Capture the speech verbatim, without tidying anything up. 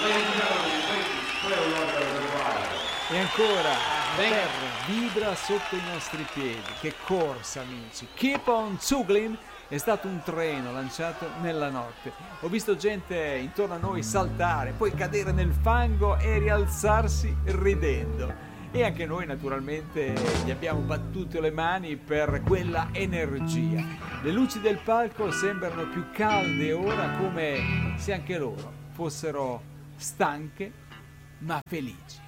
E ancora la terra vibra sotto i nostri piedi. Che corsa, amici! Keep on Zuglin è stato un treno lanciato nella notte. Ho visto gente intorno a noi saltare, poi cadere nel fango e rialzarsi ridendo. E anche noi naturalmente gli abbiamo battuto le mani per quella energia. Le luci del palco sembrano più calde ora, come se anche loro fossero stanche ma felici.